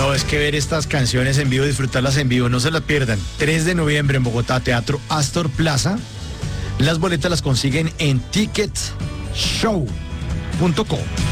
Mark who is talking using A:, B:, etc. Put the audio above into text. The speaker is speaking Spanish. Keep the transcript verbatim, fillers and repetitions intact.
A: No, es que ver estas canciones en vivo, disfrutarlas en vivo, no se las pierdan. tres de noviembre en Bogotá, Teatro Astor Plaza. Las boletas las consiguen en ticket show punto com.